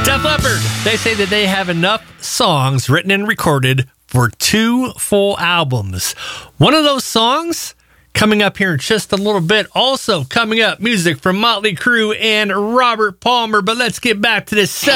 Def Leppard, they say that they have enough songs written and recorded for 2 full albums. One of those songs coming up here in just a little bit. Also coming up, music from Motley Crue and Robert Palmer. But let's get back to this